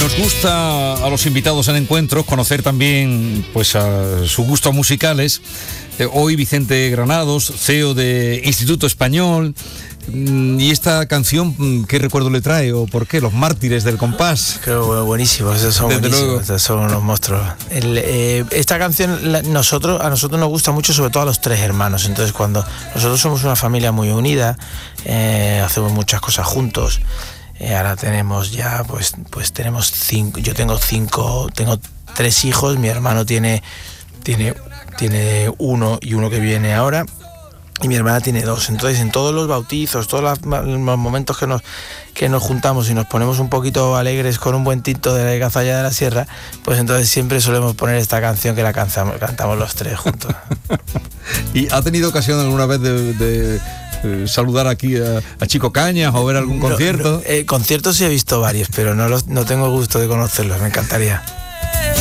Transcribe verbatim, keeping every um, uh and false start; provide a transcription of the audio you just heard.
nos gusta a los invitados en encuentros conocer también pues a sus gustos musicales. Eh, hoy Vicente Granados, C E O de Instituto Español. ¿Y esta canción qué recuerdo le trae o por qué? Los Mártires del Compás. Creo buenísimos, esos son Desde buenísimos, luego. esos son unos monstruos. El, eh, esta canción la, nosotros, a nosotros nos gusta mucho, sobre todo a los tres hermanos. Entonces cuando nosotros somos una familia muy unida, eh, hacemos muchas cosas juntos. Eh, ahora tenemos ya, pues, pues tenemos cinco, yo tengo cinco, tengo tres hijos, mi hermano tiene, tiene, tiene uno y uno que viene ahora. Y mi hermana tiene dos. Entonces en todos los bautizos, todos los momentos que nos, que nos juntamos y nos ponemos un poquito alegres con un buen tinto de Cazalla de la Sierra, pues entonces siempre solemos poner esta canción que la cantamos, cantamos los tres juntos. ¿Y ha tenido ocasión alguna vez de, de eh, saludar aquí a, a Chico Cañas o ver algún concierto? No, no, eh, conciertos sí he visto varios, pero no, los, no tengo el gusto de conocerlos, me encantaría.